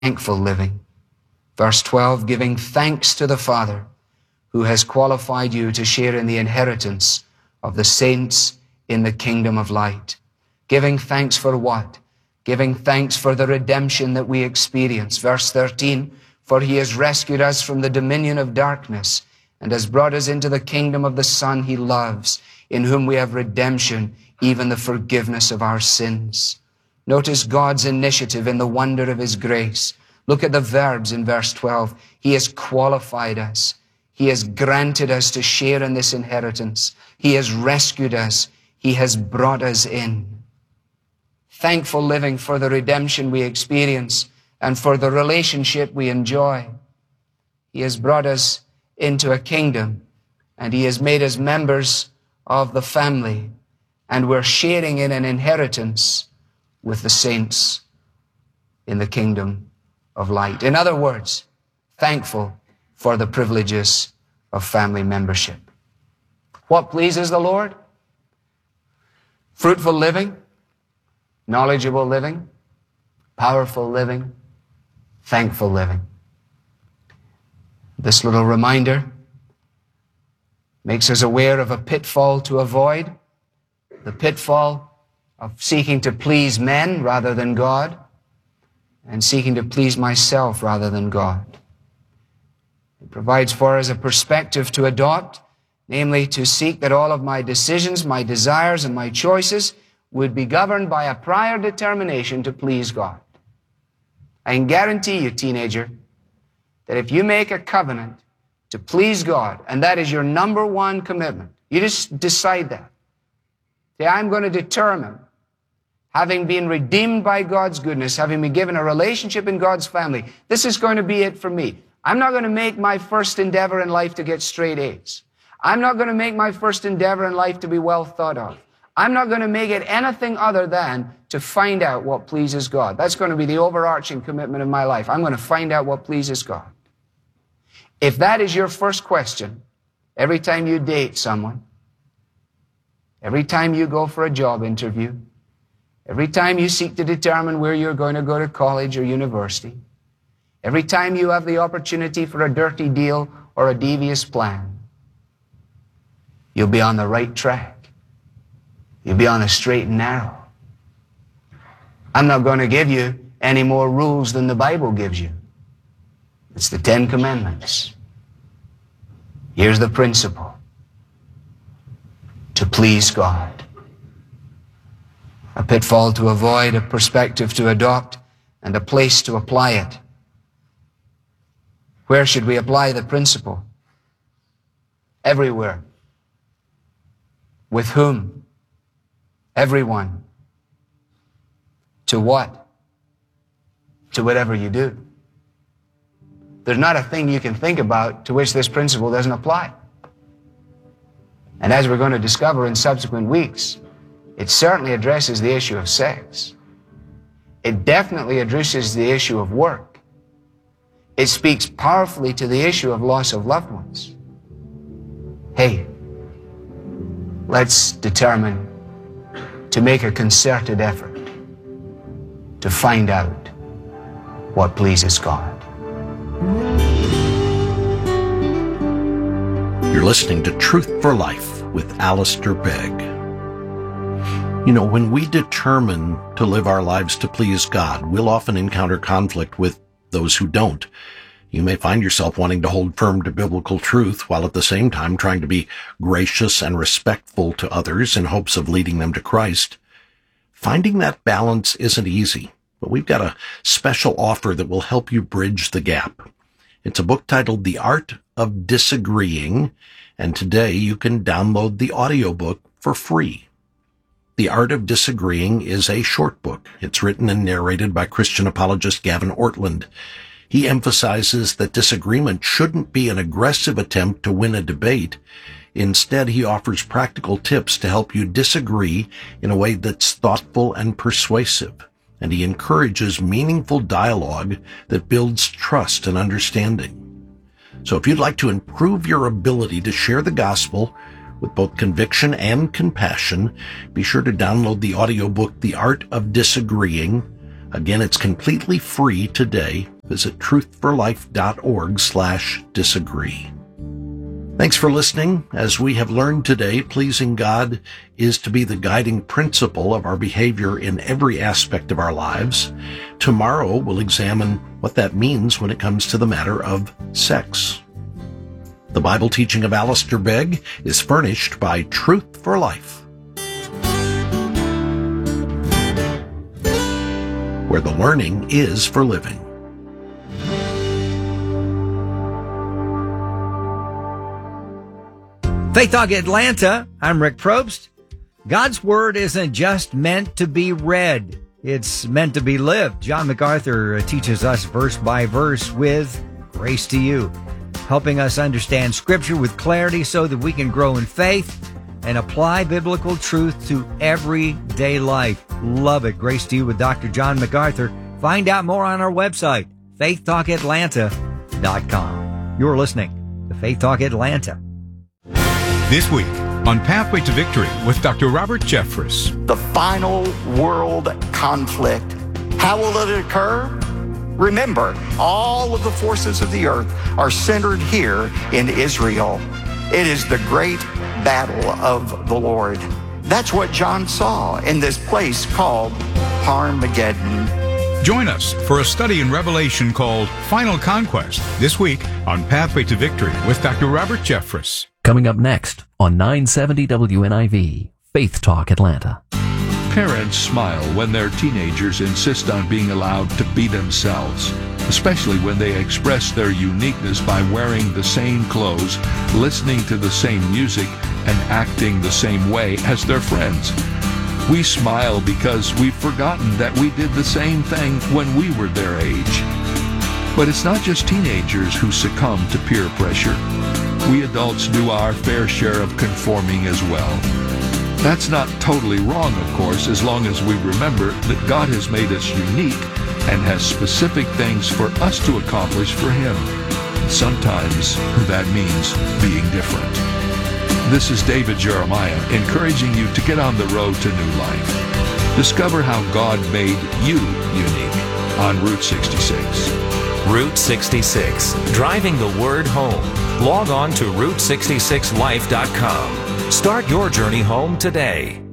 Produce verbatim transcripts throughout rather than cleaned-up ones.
thankful living. Verse twelve, giving thanks to the Father who has qualified you to share in the inheritance of the saints in the kingdom of light. Giving thanks for what? Giving thanks for the redemption that we experience. Verse thirteen, for he has rescued us from the dominion of darkness and has brought us into the kingdom of the Son he loves, in whom we have redemption, even the forgiveness of our sins. Notice God's initiative in the wonder of his grace. Look at the verbs in verse twelve. He has qualified us. He has granted us to share in this inheritance. He has rescued us. He has brought us in. Thankful living for the redemption we experience and for the relationship we enjoy. He has brought us into a kingdom, and he has made us members of the family, and we're sharing in an inheritance with the saints in the kingdom of light. In other words, thankful for the privileges of family membership. What pleases the Lord? Fruitful living, knowledgeable living, powerful living, thankful living. This little reminder makes us aware of a pitfall to avoid, the pitfall of seeking to please men rather than God, and seeking to please myself rather than God. It provides for us a perspective to adopt, namely to seek that all of my decisions, my desires, and my choices would be governed by a prior determination to please God. I can guarantee you, teenager, that if you make a covenant to please God, and that is your number one commitment, you just decide that. Say, I'm going to determine, having been redeemed by God's goodness, having been given a relationship in God's family, this is going to be it for me. I'm not going to make my first endeavor in life to get straight A's. I'm not going to make my first endeavor in life to be well thought of. I'm not going to make it anything other than to find out what pleases God. That's going to be the overarching commitment of my life. I'm going to find out what pleases God. If that is your first question, every time you date someone, every time you go for a job interview, every time you seek to determine where you're going to go to college or university, every time you have the opportunity for a dirty deal or a devious plan, you'll be on the right track. You'll be on a straight and narrow. I'm not going to give you any more rules than the Bible gives you. It's the Ten Commandments. Here's the principle: to please God. A pitfall to avoid, a perspective to adopt, and a place to apply it. Where should we apply the principle? Everywhere. With whom? Everyone. To what? To whatever you do. There's not a thing you can think about to which this principle doesn't apply. And as we're going to discover in subsequent weeks, it certainly addresses the issue of sex. It definitely addresses the issue of work. It speaks powerfully to the issue of loss of loved ones. Hey, let's determine to make a concerted effort to find out what pleases God. You're listening to Truth for Life with Alistair Begg. You know, when we determine to live our lives to please God, we'll often encounter conflict with those who don't. You may find yourself wanting to hold firm to biblical truth while at the same time trying to be gracious and respectful to others in hopes of leading them to Christ. Finding that balance isn't easy, but we've got a special offer that will help you bridge the gap. It's a book titled The Art of Disagreeing, and today you can download the audiobook for free. The Art of Disagreeing is a short book. It's written and narrated by Christian apologist Gavin Ortlund. He emphasizes that disagreement shouldn't be an aggressive attempt to win a debate. Instead, he offers practical tips to help you disagree in a way that's thoughtful and persuasive. And he encourages meaningful dialogue that builds trust and understanding. So if you'd like to improve your ability to share the gospel with both conviction and compassion, be sure to download the audiobook, The Art of Disagreeing. Again, it's completely free today. Visit truthforlife.org slash disagree. Thanks for listening. As we have learned today, pleasing God is to be the guiding principle of our behavior in every aspect of our lives. Tomorrow, we'll examine what that means when it comes to the matter of sex. The Bible teaching of Alistair Begg is furnished by Truth for Life, where the learning is for living. Faith Talk Atlanta, I'm Rick Probst. God's Word isn't just meant to be read, it's meant to be lived. John MacArthur teaches us verse by verse with Grace to You, helping us understand Scripture with clarity so that we can grow in faith and apply biblical truth to everyday life. Love it. Grace to You with Doctor John MacArthur. Find out more on our website, faith talk atlanta dot com. You're listening to Faith Talk Atlanta. This week on Pathway to Victory with Doctor Robert Jeffress. The final world conflict. How will it occur? Remember, all of the forces of the earth are centered here in Israel. It is the great battle of the Lord. That's what John saw in this place called Armageddon. Join us for a study in Revelation called Final Conquest this week on Pathway to Victory with Doctor Robert Jeffress. Coming up next on nine seventy W N I V, Faith Talk Atlanta. Parents smile when their teenagers insist on being allowed to be themselves, especially when they express their uniqueness by wearing the same clothes, listening to the same music, and acting the same way as their friends. We smile because we've forgotten that we did the same thing when we were their age. But it's not just teenagers who succumb to peer pressure. We adults do our fair share of conforming as well. That's not totally wrong, of course, as long as we remember that God has made us unique and has specific things for us to accomplish for Him. Sometimes that means being different. This is David Jeremiah encouraging you to get on the road to new life. Discover how God made you unique on Route sixty-six. Route sixty-six, driving the word home. Log on to route sixty-six life dot com. Start your journey home today.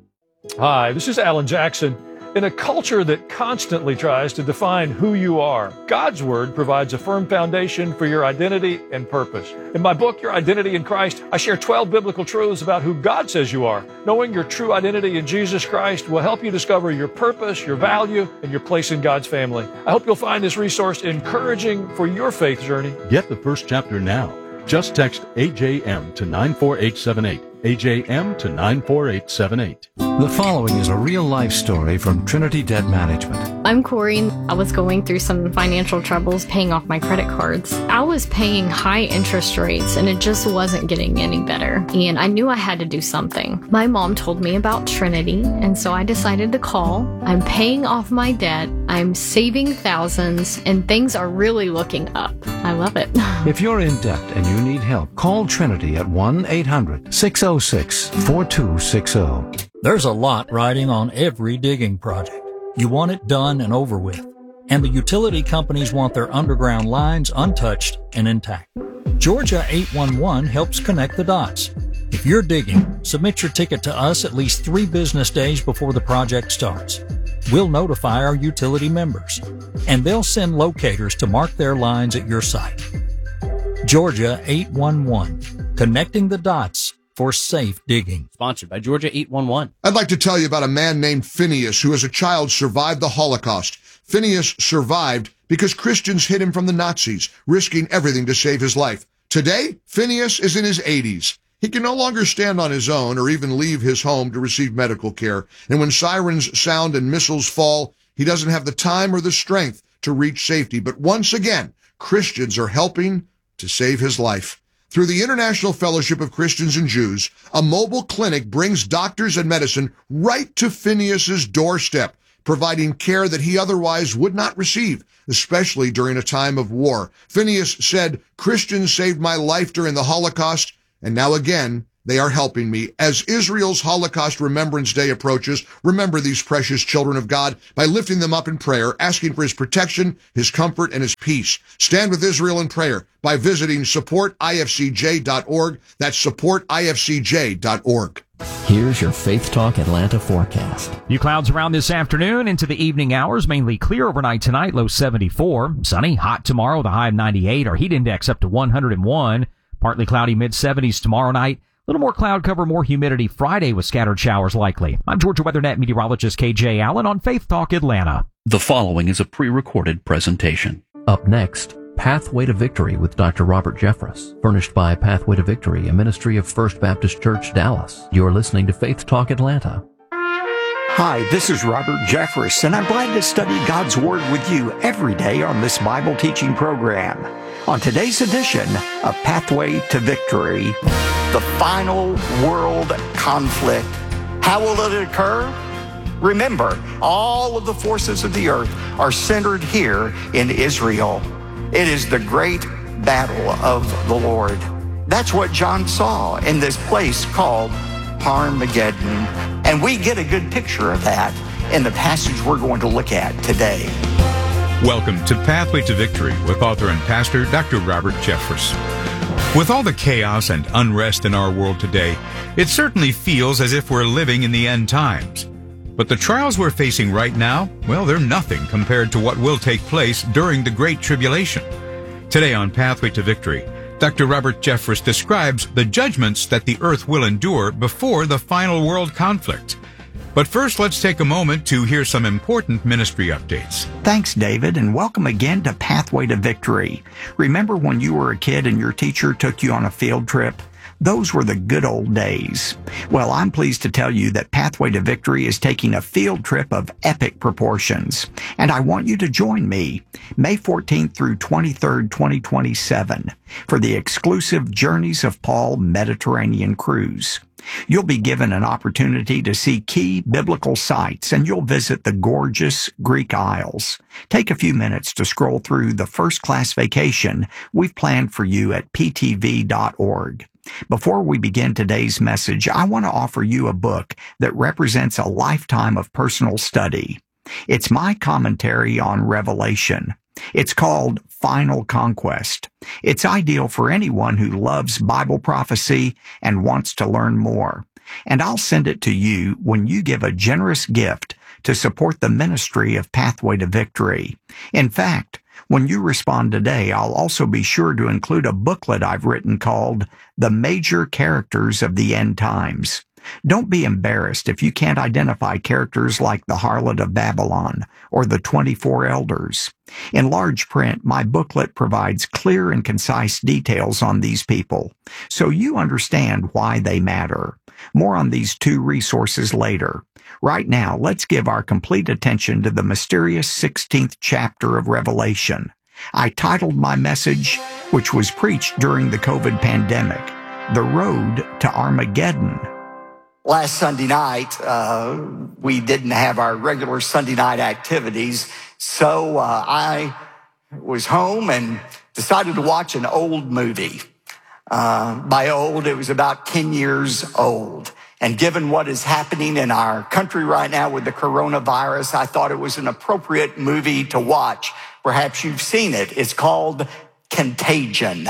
Hi, this is Alan Jackson. In a culture that constantly tries to define who you are, God's Word provides a firm foundation for your identity and purpose. In my book, Your Identity in Christ, I share twelve biblical truths about who God says you are. Knowing your true identity in Jesus Christ will help you discover your purpose, your value, and your place in God's family. I hope you'll find this resource encouraging for your faith journey. Get the first chapter now. Just text A J M to nine four eight seven eight. A J M to nine four eight seven eight. The following is a real-life story from Trinity Debt Management. I'm Corey. I was going through some financial troubles paying off my credit cards. I was paying high interest rates and it just wasn't getting any better. And I knew I had to do something. My mom told me about Trinity, and so I decided to call. I'm paying off my debt. I'm saving thousands, and things are really looking up. I love it. If you're in debt and you need help, call Trinity at one eight hundred six oh six four two six oh. There's a lot riding on every digging project. You want it done and over with. And the utility companies want their underground lines untouched and intact. Georgia eight one one helps connect the dots. If you're digging, submit your ticket to us at least three business days before the project starts. We'll notify our utility members, and they'll send locators to mark their lines at your site. Georgia eight one one, connecting the dots for safe digging. Sponsored by Georgia eight one one. I'd like to tell you about a man named Phineas who as a child survived the Holocaust. Phineas survived because Christians hid him from the Nazis, risking everything to save his life. Today, Phineas is in his eighties. He can no longer stand on his own or even leave his home to receive medical care. And when sirens sound and missiles fall, he doesn't have the time or the strength to reach safety. But once again, Christians are helping to save his life. Through the International Fellowship of Christians and Jews, a mobile clinic brings doctors and medicine right to Phineas's doorstep, providing care that he otherwise would not receive, especially during a time of war. Phineas said, "Christians saved my life during the Holocaust, and now again, They are helping me. As Israel's Holocaust Remembrance Day approaches, remember these precious children of God by lifting them up in prayer, asking for his protection, his comfort, and his peace. Stand with Israel in prayer by visiting support I F C J dot org. That's support I F C J dot org. Here's your Faith Talk Atlanta forecast. Few clouds around this afternoon into the evening hours, mainly clear overnight tonight, low seventy-four. Sunny, hot tomorrow, the high of ninety-eight. Our heat index up to one hundred one. Partly cloudy, mid seventies tomorrow night. A little more cloud cover, more humidity Friday with scattered showers likely. I'm Georgia WeatherNet meteorologist K J Allen on Faith Talk Atlanta. The following is a pre-recorded presentation. Up next, Pathway to Victory with Doctor Robert Jeffress, furnished by Pathway to Victory, a ministry of First Baptist Church, Dallas. You're listening to Faith Talk Atlanta. Hi, this is Robert Jeffress, and I'm glad to study God's Word with you every day on this Bible teaching program. On today's edition of Pathway to Victory, the final world conflict. How will it occur? Remember, all of the forces of the earth are centered here in Israel. It is the great battle of the Lord. That's what John saw in this place called Armageddon. And we get a good picture of that in the passage we're going to look at today. Welcome to Pathway to Victory with author and pastor Doctor Robert Jeffress. With all the chaos and unrest in our world today, it certainly feels as if we're living in the end times. But the trials we're facing right now, well, they're nothing compared to what will take place during the Great Tribulation. Today on Pathway to Victory, Doctor Robert Jeffress describes the judgments that the earth will endure before the final world conflict. But first, let's take a moment to hear some important ministry updates. Thanks, David, and welcome again to Pathway to Victory. Remember when you were a kid and your teacher took you on a field trip? Those were the good old days. Well, I'm pleased to tell you that Pathway to Victory is taking a field trip of epic proportions, and I want you to join me May fourteenth through twenty-third, twenty twenty-seven for the exclusive Journeys of Paul Mediterranean Cruise. You'll be given an opportunity to see key biblical sites, and you'll visit the gorgeous Greek Isles. Take a few minutes to scroll through the first-class vacation we've planned for you at P T V dot org. Before we begin today's message, I want to offer you a book that represents a lifetime of personal study. It's my commentary on Revelation. It's called Final Conquest. It's ideal for anyone who loves Bible prophecy and wants to learn more. And I'll send it to you when you give a generous gift to support the ministry of Pathway to Victory. In fact, when you respond today, I'll also be sure to include a booklet I've written called The Major Characters of the End Times. Don't be embarrassed if you can't identify characters like the Harlot of Babylon or the twenty-four Elders. In large print, my booklet provides clear and concise details on these people, so you understand why they matter. More on these two resources later. Right now, let's give our complete attention to the mysterious sixteenth chapter of Revelation. I titled my message, which was preached during the COVID pandemic, The Road to Armageddon. Last Sunday night, uh, we didn't have our regular Sunday night activities, so uh, I was home and decided to watch an old movie. Uh, by old, it was about ten years old. And given what is happening in our country right now with the coronavirus, I thought it was an appropriate movie to watch. Perhaps you've seen it. It's called Contagion.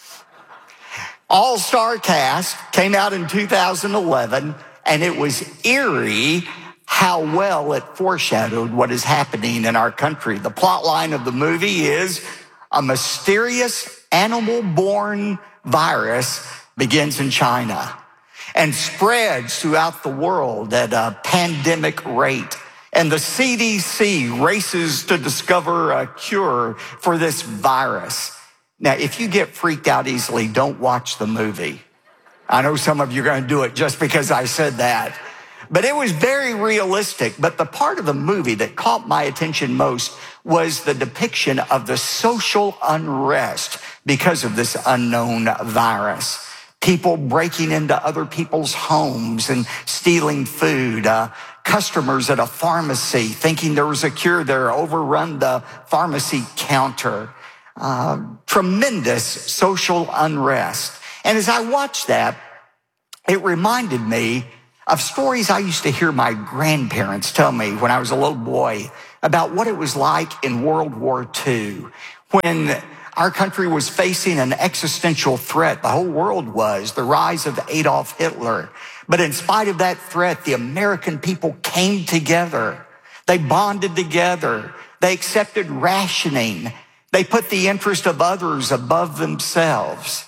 All-star cast, came out in two thousand eleven, and it was eerie how well it foreshadowed what is happening in our country. The plot line of the movie is a mysterious animal-born virus begins in China and spreads throughout the world at a pandemic rate. And the C D C races to discover a cure for this virus. Now, if you get freaked out easily, don't watch the movie. I know some of you are going to do it just because I said that. But it was very realistic. But the part of the movie that caught my attention most was the depiction of the social unrest because of this unknown virus. People breaking into other people's homes and stealing food. Uh, customers at a pharmacy thinking there was a cure there, overrun the pharmacy counter. Uh, tremendous social unrest. And as I watched that, it reminded me of stories I used to hear my grandparents tell me when I was a little boy about what it was like in World War Two, when our country was facing an existential threat. The whole world was, the rise of Adolf Hitler. But in spite of that threat, the American people came together. They bonded together. They accepted rationing. They put the interest of others above themselves.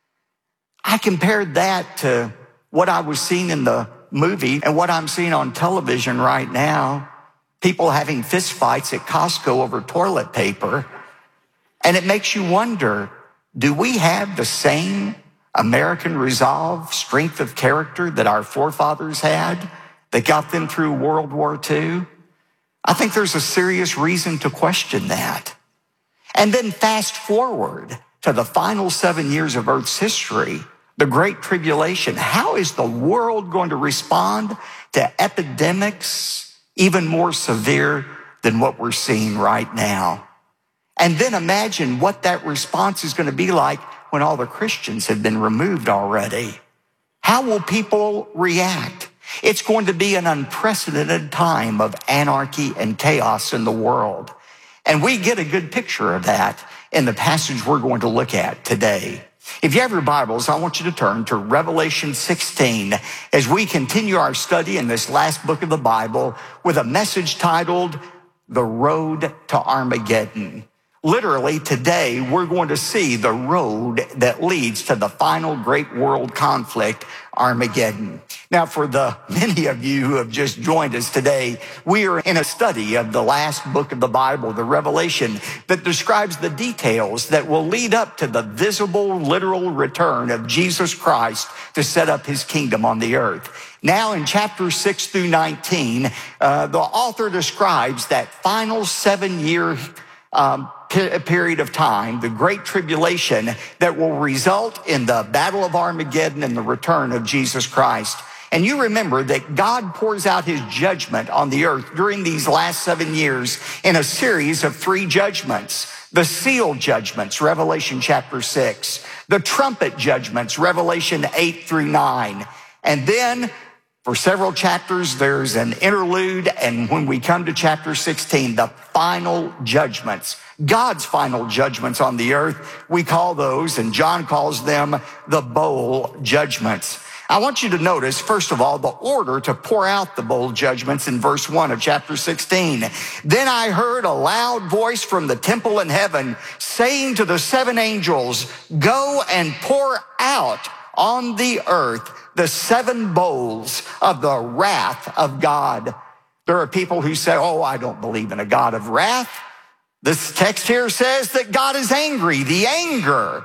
I compared that to what I was seeing in the movie and what I'm seeing on television right now. People having fistfights at Costco over toilet paper. And it makes you wonder, do we have the same American resolve, strength of character that our forefathers had that got them through World War Two? I think there's a serious reason to question that. And then fast forward to the final seven years of Earth's history, the Great Tribulation. How is the world going to respond to epidemics even more severe than what we're seeing right now? And then imagine what that response is going to be like when all the Christians have been removed already. How will people react? It's going to be an unprecedented time of anarchy and chaos in the world. And we get a good picture of that in the passage we're going to look at today. If you have your Bibles, I want you to turn to Revelation sixteen as we continue our study in this last book of the Bible with a message titled, The Road to Armageddon. Literally, today, we're going to see the road that leads to the final great world conflict, Armageddon. Now, for the many of you who have just joined us today, we are in a study of the last book of the Bible, the Revelation, that describes the details that will lead up to the visible, literal return of Jesus Christ to set up his kingdom on the earth. Now, in chapters six through nineteen, uh, the author describes that final seven-year um, a period of time, the Great Tribulation, that will result in the Battle of Armageddon and the return of Jesus Christ. And you remember that God pours out his judgment on the earth during these last seven years in a series of three judgments. The seal judgments, Revelation chapter six. The trumpet judgments, Revelation eight through nine. And then for several chapters, there's an interlude. And when we come to chapter sixteen, the final judgments, God's final judgments on the earth, we call those, and John calls them, the bowl judgments. I want you to notice, first of all, the order to pour out the bowl judgments in verse one of chapter sixteen. Then I heard a loud voice from the temple in heaven saying to the seven angels, go and pour out on the earth the seven bowls of the wrath of God. There are people who say, oh, I don't believe in a God of wrath. This text here says that God is angry. The anger,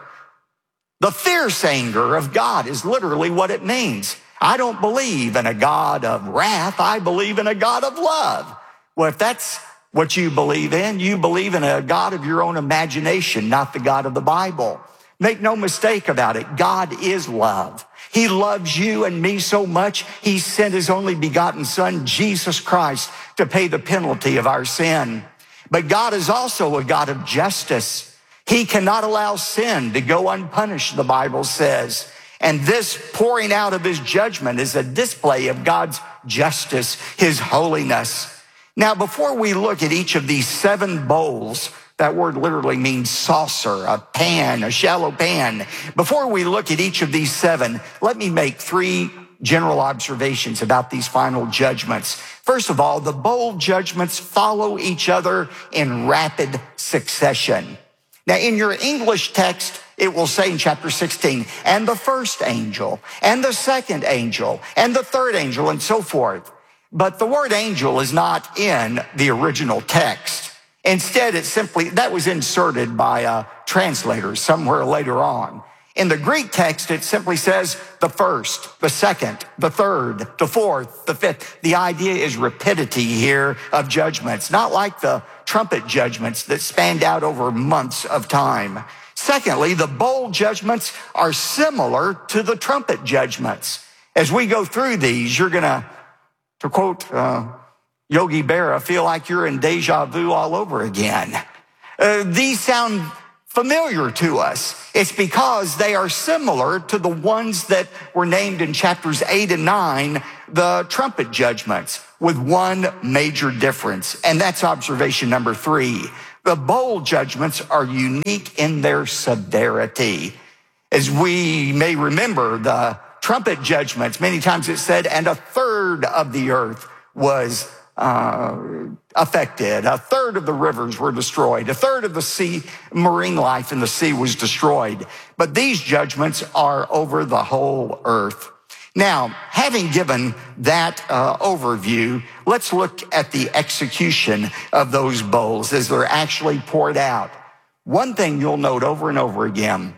the fierce anger of God is literally what it means. I don't believe in a God of wrath. I believe in a God of love. Well, if that's what you believe in, you believe in a God of your own imagination, not the God of the Bible. Make no mistake about it. God is love. He loves you and me so much, he sent his only begotten son, Jesus Christ, to pay the penalty of our sin. But God is also a God of justice. He cannot allow sin to go unpunished, the Bible says. And this pouring out of his judgment is a display of God's justice, his holiness. Now, before we look at each of these seven bowls, that word literally means saucer, a pan, a shallow pan. Before we look at each of these seven, let me make three general observations about these final judgments. First of all, the bowl judgments follow each other in rapid succession. Now, in your English text, it will say in chapter sixteen, and the first angel, and the second angel, and the third angel, and so forth. But the word angel is not in the original text. Instead, it simply, that was inserted by a translator somewhere later on. In the Greek text, it simply says the first, the second, the third, the fourth, the fifth. The idea is rapidity here of judgments, not like the trumpet judgments that spanned out over months of time. Secondly, the bowl judgments are similar to the trumpet judgments. As we go through these, you're going to, to quote uh, Yogi Berra, feel like you're in deja vu all over again. Uh, these sound familiar to us. It's because they are similar to the ones that were named in chapters eight and nine, the trumpet judgments, with one major difference. And that's observation number three. The bowl judgments are unique in their severity. As we may remember, the trumpet judgments, many times it said, and a third of the earth was uh, affected. A third of the rivers were destroyed. A third of the sea, marine life in the sea was destroyed. But these judgments are over the whole earth. Now, having given that uh, overview, let's look at the execution of those bowls as they're actually poured out. One thing you'll note over and over again,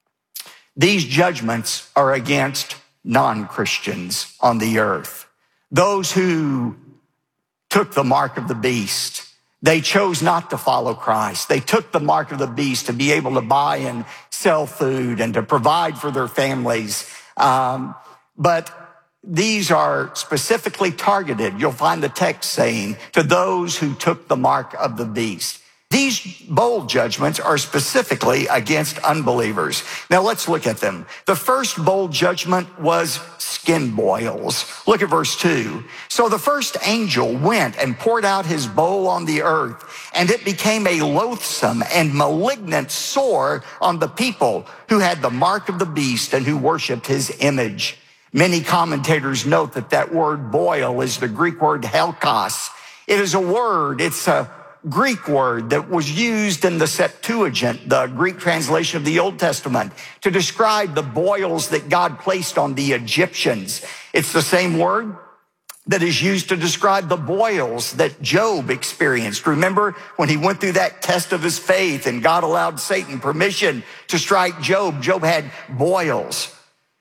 these judgments are against non-Christians on the earth. Those who took the mark of the beast. They chose not to follow Christ. They took the mark of the beast to be able to buy and sell food and to provide for their families. Um, but these are specifically targeted, you'll find the text saying, to those who took the mark of the beast. These bowl judgments are specifically against unbelievers. Now let's look at them. The first bowl judgment was skin boils. Look at verse two. So the first angel went and poured out his bowl on the earth, and it became a loathsome and malignant sore on the people who had the mark of the beast and who worshiped his image. Many commentators note that that word boil is the Greek word helkos. It is a word, it's a Greek word that was used in the Septuagint, the Greek translation of the Old Testament, to describe the boils that God placed on the Egyptians. It's the same word that is used to describe the boils that Job experienced. Remember when he went through that test of his faith and God allowed Satan permission to strike Job? Job had boils.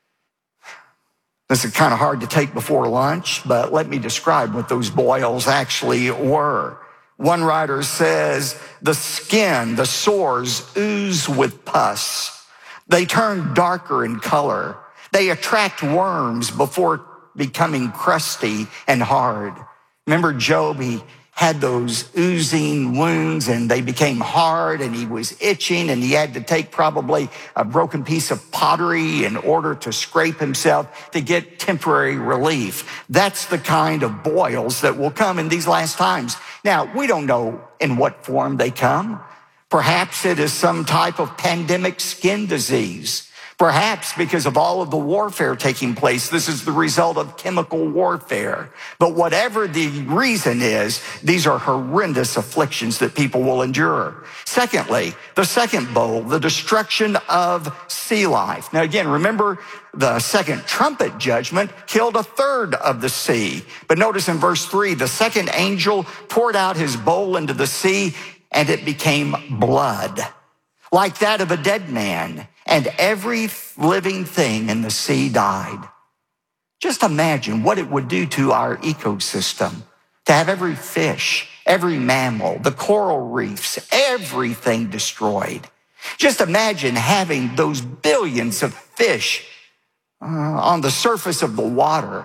This is kind of hard to take before lunch, but let me describe what those boils actually were. One writer says, the skin, the sores ooze with pus. They turn darker in color. They attract worms before becoming crusty and hard. Remember Job, he had those oozing wounds and they became hard and he was itching and he had to take probably a broken piece of pottery in order to scrape himself to get temporary relief. That's the kind of boils that will come in these last times. Now, we don't know in what form they come. Perhaps it is some type of pandemic skin disease. Perhaps because of all of the warfare taking place, this is the result of chemical warfare. But whatever the reason is, these are horrendous afflictions that people will endure. Secondly, the second bowl, the destruction of sea life. Now again, remember the second trumpet judgment killed a third of the sea. But notice in verse three, the second angel poured out his bowl into the sea and it became blood, like that of a dead man. And every living thing in the sea died. Just imagine what it would do to our ecosystem to have every fish, every mammal, the coral reefs, everything destroyed. Just imagine having those billions of fish uh, on the surface of the water,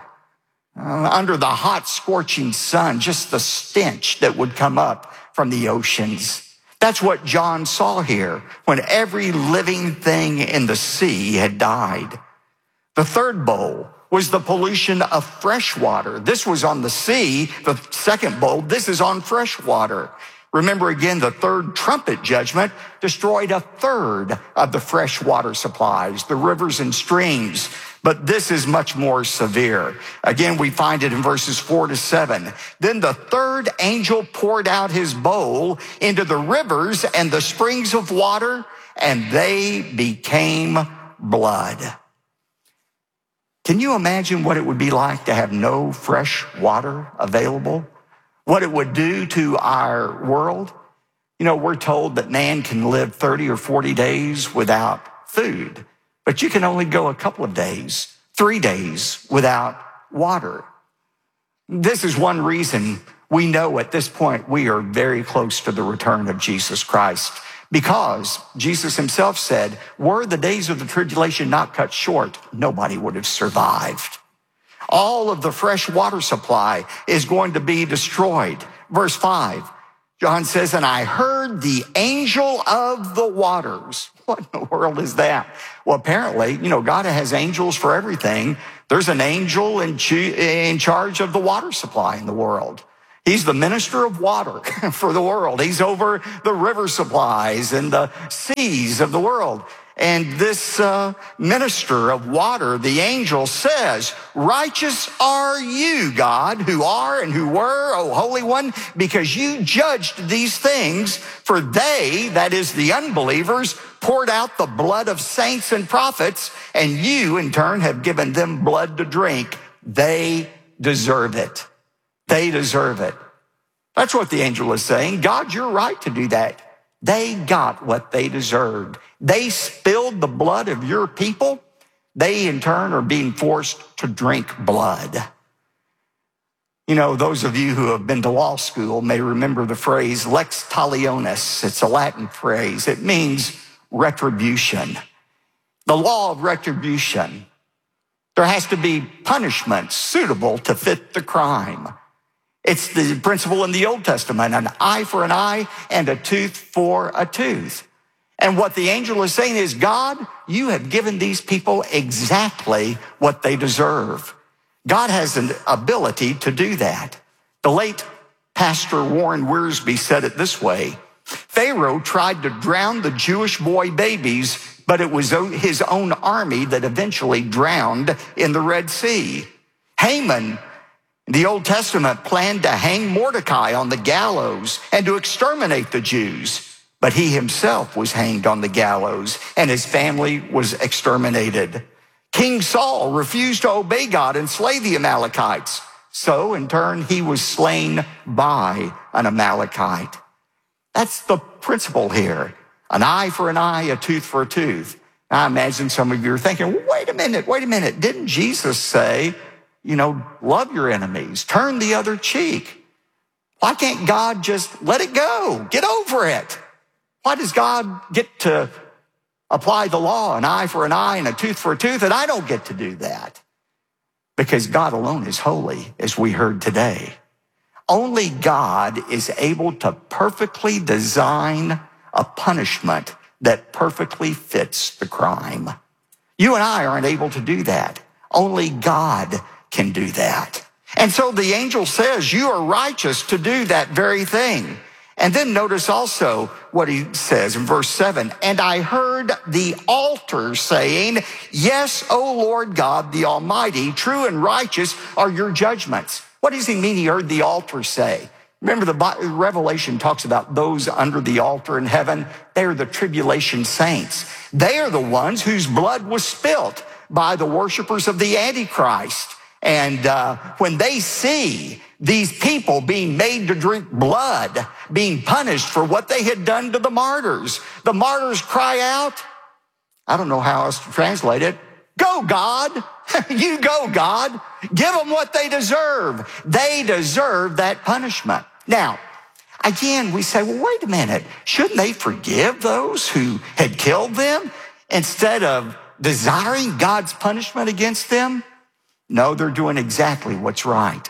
uh, under the hot, scorching sun, just the stench that would come up from the oceans. That's what John saw here when every living thing in the sea had died. The third bowl was the pollution of fresh water. This was on the sea. The second bowl, this is on fresh water. Remember again, the third trumpet judgment destroyed a third of the fresh water supplies, the rivers and streams. But this is much more severe. Again, we find it in verses four to seven. Then the third angel poured out his bowl into the rivers and the springs of water, and they became blood. Can you imagine what it would be like to have no fresh water available? What it would do to our world? You know, we're told that man can live thirty or forty days without food. But you can only go a couple of days, three days without water. This is one reason we know at this point we are very close to the return of Jesus Christ, because Jesus himself said, were the days of the tribulation not cut short, nobody would have survived. All of the fresh water supply is going to be destroyed. Verse five, John says, and I heard the angel of the waters. What in the world is that? Well, apparently, you know, God has angels for everything. There's an angel in, in charge of the water supply in the world. He's the minister of water for the world. He's over the river supplies and the seas of the world. And this uh, minister of water, the angel, says, righteous are you, God, who are and who were, O Holy One, because you judged these things, for they, that is the unbelievers, poured out the blood of saints and prophets, and you, in turn, have given them blood to drink. They deserve it. They deserve it. That's what the angel is saying. God, you're right to do that. They got what they deserved. They spilled the blood of your people. They, in turn, are being forced to drink blood. You know, those of you who have been to law school may remember the phrase lex talionis. It's a Latin phrase. It means retribution. The law of retribution. There has to be punishment suitable to fit the crime. It's the principle in the Old Testament, an eye for an eye and a tooth for a tooth. And what the angel is saying is, God, you have given these people exactly what they deserve. God has an ability to do that. The late Pastor Warren Wiersbe said it this way: Pharaoh tried to drown the Jewish boy babies, but it was his own army that eventually drowned in the Red Sea. Haman, the Old Testament, planned to hang Mordecai on the gallows and to exterminate the Jews, but he himself was hanged on the gallows and his family was exterminated. King Saul refused to obey God and slay the Amalekites, so in turn he was slain by an Amalekite. That's the principle here. An eye for an eye, a tooth for a tooth. I imagine some of you are thinking, wait a minute, wait a minute. Didn't Jesus say, you know, love your enemies, turn the other cheek? Why can't God just let it go? Get over it. Why does God get to apply the law, an eye for an eye and a tooth for a tooth, and I don't get to do that? Because God alone is holy, as we heard today. Only God is able to perfectly design a punishment that perfectly fits the crime. You and I aren't able to do that. Only God can do that. And so the angel says, you are righteous to do that very thing. And then notice also what he says in verse seven, and I heard the altar saying, yes, O Lord God, the Almighty, true and righteous are your judgments. What does he mean he heard the altar say? Remember, the Revelation talks about those under the altar in heaven. They are the tribulation saints. They are the ones whose blood was spilt by the worshipers of the Antichrist. And uh, when they see these people being made to drink blood, being punished for what they had done to the martyrs, the martyrs cry out, I don't know how else to translate it, go, God. You go, God. Give them what they deserve. They deserve that punishment. Now, again, we say, well, wait a minute. Shouldn't they forgive those who had killed them instead of desiring God's punishment against them? No, they're doing exactly what's right.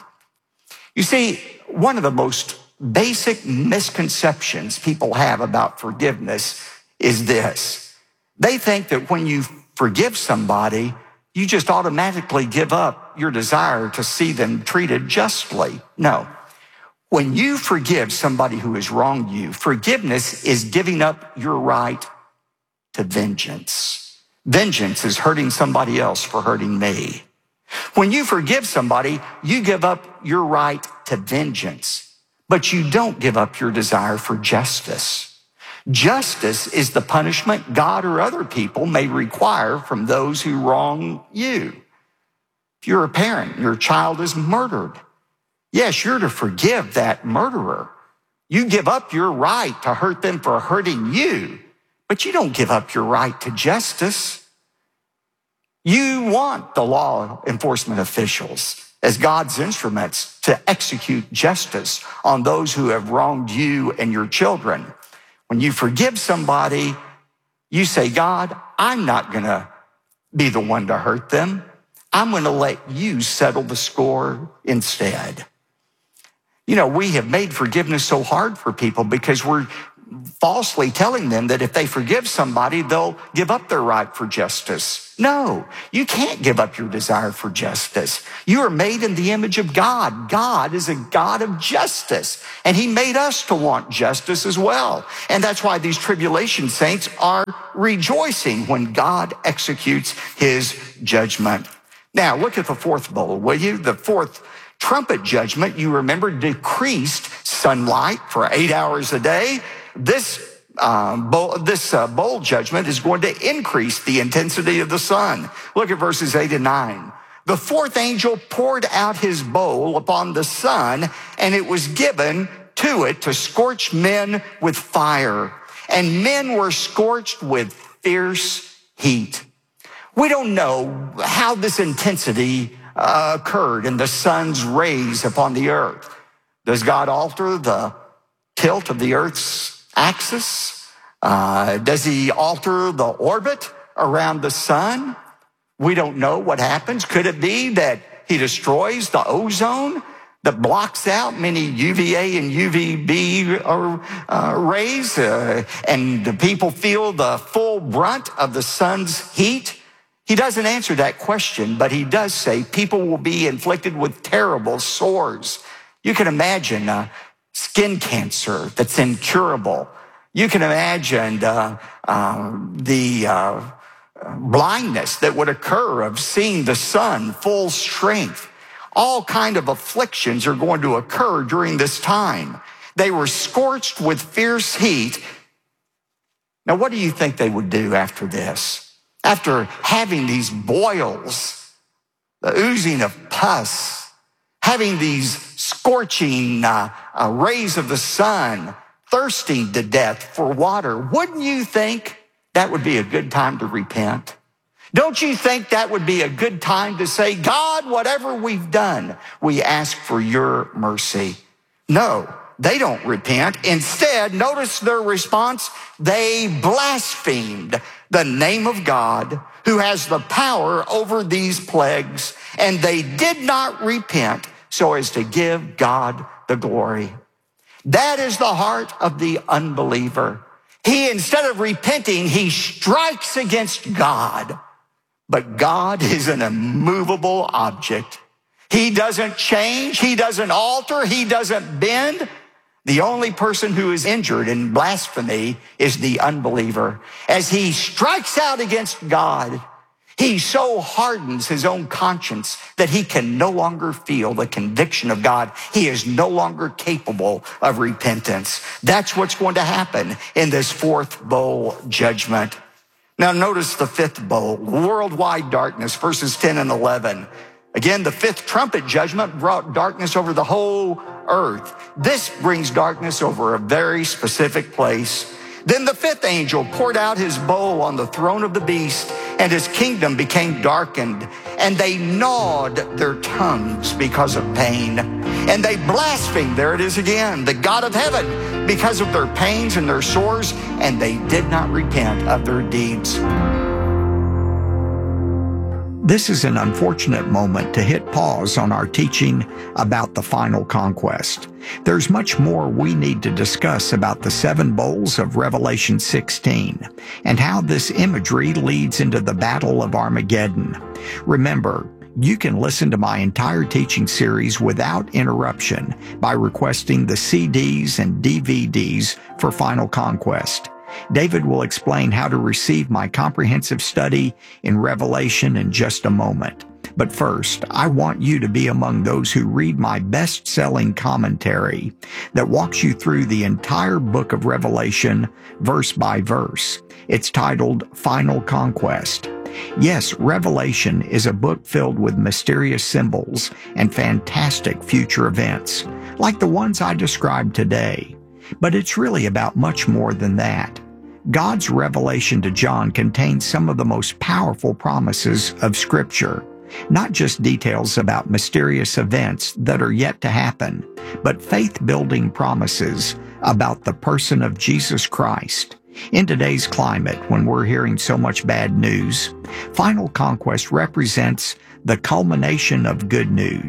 You see, one of the most basic misconceptions people have about forgiveness is this. They think that when you forgive somebody, you just automatically give up your desire to see them treated justly. No. When you forgive somebody who has wronged you, forgiveness is giving up your right to vengeance. Vengeance is hurting somebody else for hurting me. When you forgive somebody, you give up your right to vengeance, but you don't give up your desire for justice. Justice is the punishment God or other people may require from those who wrong you. If you're a parent, your child is murdered. Yes, you're to forgive that murderer. You give up your right to hurt them for hurting you, but you don't give up your right to justice. You want the law enforcement officials as God's instruments to execute justice on those who have wronged you and your children. When you forgive somebody, you say, God, I'm not going to be the one to hurt them. I'm going to let you settle the score instead. You know, we have made forgiveness so hard for people because we're falsely telling them that if they forgive somebody, they'll give up their right for justice. No, you can't give up your desire for justice. You are made in the image of God. God is a God of justice, and he made us to want justice as well. And that's why these tribulation saints are rejoicing when God executes his judgment. Now, look at the fourth bowl, will you? The fourth trumpet judgment, you remember, decreased sunlight for eight hours a day. This uh, bowl, this uh, bowl judgment is going to increase the intensity of the sun. Look at verses eight and nine. The fourth angel poured out his bowl upon the sun, and it was given to it to scorch men with fire. And men were scorched with fierce heat. We don't know how this intensity uh, occurred in the sun's rays upon the earth. Does God alter the tilt of the earth's axis? Uh, does he alter the orbit around the sun? We don't know what happens. Could it be that he destroys the ozone that blocks out many U V A and U V B uh, uh, rays, uh, and the people feel the full brunt of the sun's heat? He doesn't answer that question, but he does say people will be inflicted with terrible sores. You can imagine uh, skin cancer that's incurable. You can imagine uh, uh, the uh, blindness that would occur of seeing the sun full strength. All kind of afflictions are going to occur during this time. They were scorched with fierce heat. Now, what do you think they would do after this? After having these boils, the oozing of pus, having these scorching uh, uh, rays of the sun, thirsting to death for water, wouldn't you think that would be a good time to repent? Don't you think that would be a good time to say, God, whatever we've done, we ask for your mercy? No, they don't repent. Instead, notice their response. They blasphemed the name of God, who has the power over these plagues, and they did not repent so as to give God the glory. That is the heart of the unbeliever. He, instead of repenting, he strikes against God. But God is an immovable object. He doesn't change. He doesn't alter. He doesn't bend. The only person who is injured in blasphemy is the unbeliever. As he strikes out against God, he so hardens his own conscience that he can no longer feel the conviction of God. He is no longer capable of repentance. That's what's going to happen in this fourth bowl judgment. Now notice the fifth bowl, worldwide darkness, verses ten and eleven. Again, the fifth trumpet judgment brought darkness over the whole earth. This brings darkness over a very specific place. Then the fifth angel poured out his bowl on the throne of the beast, and his kingdom became darkened, and they gnawed their tongues because of pain. And they blasphemed, there it is again, the God of heaven, because of their pains and their sores, and they did not repent of their deeds. This is an unfortunate moment to hit pause on our teaching about the final conquest. There's much more we need to discuss about the seven bowls of Revelation sixteen and how this imagery leads into the Battle of Armageddon. Remember, you can listen to my entire teaching series without interruption by requesting the C Ds and D V Ds for Final Conquest. David will explain how to receive my comprehensive study in Revelation in just a moment. But first, I want you to be among those who read my best-selling commentary that walks you through the entire book of Revelation, verse by verse. It's titled Final Conquest. Yes, Revelation is a book filled with mysterious symbols and fantastic future events, like the ones I described today. But it's really about much more than that. God's revelation to John contains some of the most powerful promises of Scripture, not just details about mysterious events that are yet to happen, but faith-building promises about the person of Jesus Christ. In today's climate, when we're hearing so much bad news, Final Conquest represents the culmination of good news.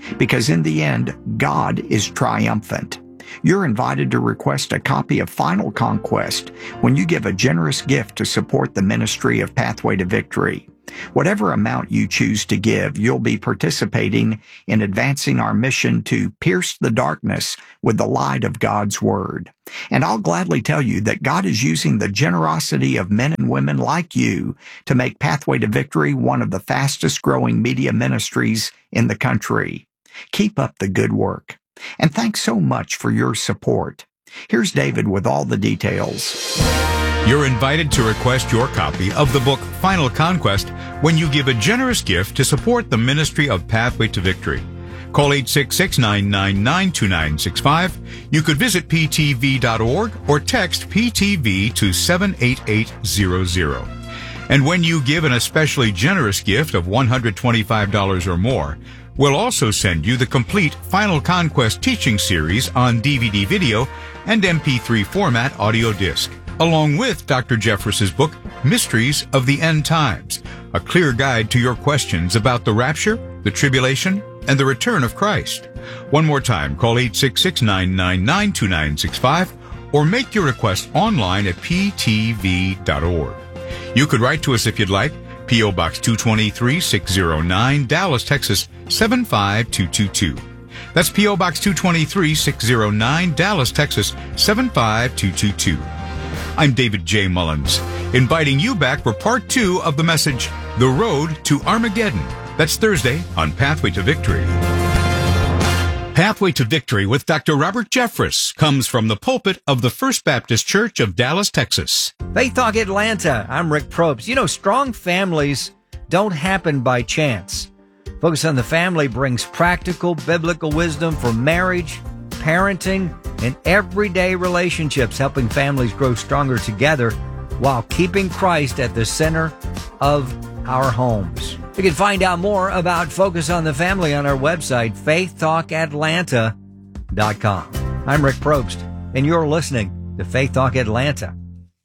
because in the end, God is triumphant. You're invited to request a copy of Final Conquest when you give a generous gift to support the ministry of Pathway to Victory. Whatever amount you choose to give, you'll be participating in advancing our mission to pierce the darkness with the light of God's Word. And I'll gladly tell you that God is using the generosity of men and women like you to make Pathway to Victory one of the fastest growing media ministries in the country. Keep up the good work. And thanks so much for your support. Here's David with all the details. You're invited to request your copy of the book Final Conquest when you give a generous gift to support the ministry of Pathway to Victory. Call eight six six, nine nine nine, two nine six five. You could visit p t v dot org or text P T V to seven eight eight zero zero. And when you give an especially generous gift of one hundred twenty-five dollars or more, we'll also send you the complete Final Conquest teaching series on D V D video and M P three format audio disc, along with Doctor Jeffress's book, Mysteries of the End Times, a clear guide to your questions about the rapture, the tribulation, and the return of Christ. One more time, call eight six six, nine nine nine, two nine six five or make your request online at p t v dot org. You could write to us if you'd like. P O. Box two twenty-three, six oh nine, Dallas, Texas, seven five two two two. That's P O. Box two twenty-three, six oh nine, Dallas, Texas, seven five two two two. I'm David J. Mullins, inviting you back for part two of the message, The Road to Armageddon. That's Thursday on Pathway to Victory. Pathway to Victory with Doctor Robert Jeffress comes from the pulpit of the First Baptist Church of Dallas, Texas. Faith Talk Atlanta. I'm Rick Probst. You know, strong families don't happen by chance. Focus on the Family brings practical biblical wisdom for marriage, parenting, and everyday relationships, helping families grow stronger together while keeping Christ at the center of our homes. You can find out more about Focus on the Family on our website, faith talk atlanta dot com. I'm Rick Probst, and you're listening to Faith Talk Atlanta.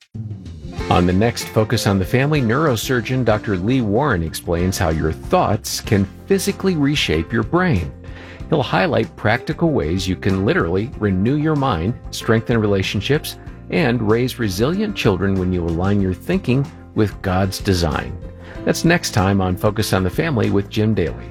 On the next Focus on the Family, neurosurgeon Doctor Lee Warren explains how your thoughts can physically reshape your brain. He'll highlight practical ways you can literally renew your mind, strengthen relationships, and raise resilient children when you align your thinking with God's design. That's next time on Focus on the Family with Jim Daly.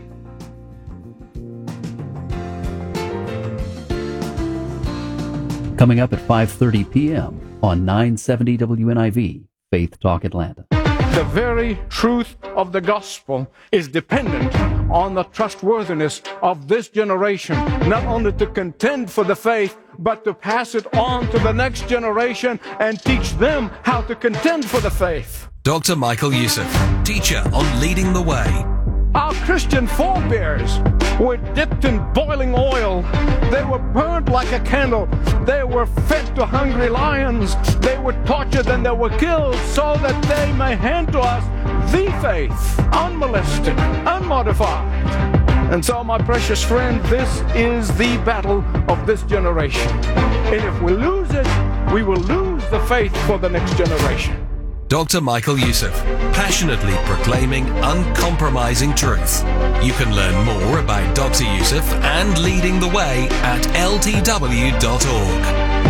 Coming up at five thirty p.m. on nine seventy W N I V, Faith Talk Atlanta. The very truth of the gospel is dependent on the trustworthiness of this generation, not only to contend for the faith, but to pass it on to the next generation and teach them how to contend for the faith. Doctor Michael Youssef, teacher on Leading the Way. Our Christian forebears were dipped in boiling oil. They were burned like a candle. They were fed to hungry lions. They were tortured and they were killed so that they may hand to us the faith, unmolested, unmodified. And so, my precious friend, this is the battle of this generation. And if we lose it, we will lose the faith for the next generation. Doctor Michael Youssef, passionately proclaiming uncompromising truth. You can learn more about Doctor Youssef and Leading the Way at L T W dot org.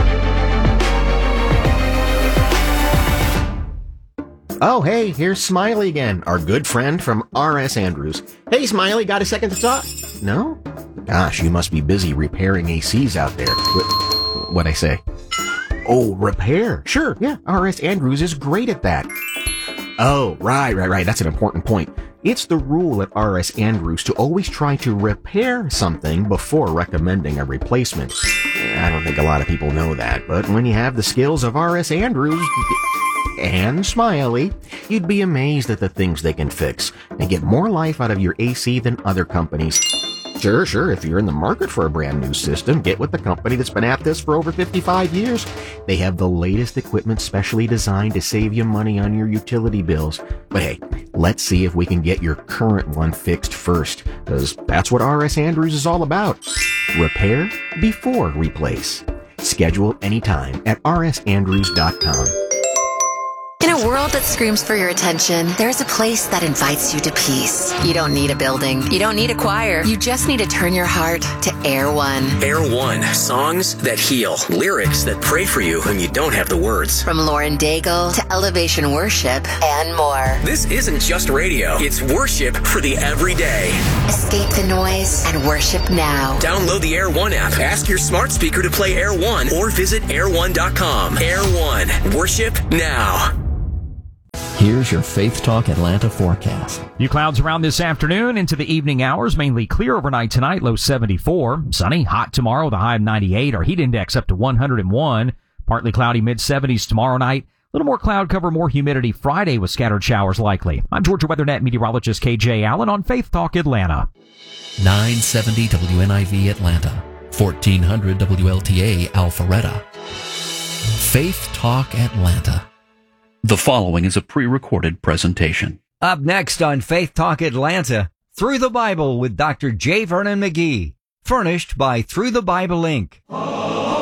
Oh, hey, here's Smiley again, our good friend from R S Andrews. Hey, Smiley, got a second to talk? No? Gosh, you must be busy repairing A Cs out there. What, what'd I say? Oh, repair. Sure, yeah, R S Andrews is great at that. Oh, right, right, right, that's an important point. It's the rule at R S Andrews to always try to repair something before recommending a replacement. I don't think a lot of people know that, but when you have the skills of R S Andrews and Smiley, you'd be amazed at the things they can fix and get more life out of your A C than other companies. Sure, sure, if you're in the market for a brand new system, get with the company that's been at this for over fifty-five years. They have the latest equipment specially designed to save you money on your utility bills. But hey, let's see if we can get your current one fixed first, because that's what R S Andrews is all about. Repair before replace. Schedule anytime at r s andrews dot com. In a a world that screams for your attention, there's a place that invites you to peace. You don't need a building. You don't need a choir. You just need to turn your heart to Air One. Air One. Songs that heal. Lyrics that pray for you when you don't have the words. From Lauren Daigle to Elevation Worship and more. This isn't just radio. It's worship for the everyday. Escape the noise and worship now. Download the Air One app. Ask your smart speaker to play Air One or visit air one dot com. Air One. Worship now. Here's your Faith Talk Atlanta forecast. Few clouds around this afternoon into the evening hours, mainly clear overnight tonight, low seventy-four. Sunny, hot tomorrow, the high of ninety-eight. Our heat index up to one hundred one. Partly cloudy, mid seventies tomorrow night. A little more cloud cover, more humidity Friday with scattered showers likely. I'm Georgia WeatherNet meteorologist K J Allen on Faith Talk Atlanta. nine seventy W N I V Atlanta, fourteen hundred W L T A Alpharetta. Faith Talk Atlanta. The following is a pre-recorded presentation. Up next on Faith Talk Atlanta, Through the Bible with Doctor J. Vernon McGee. Furnished by Through the Bible Incorporated.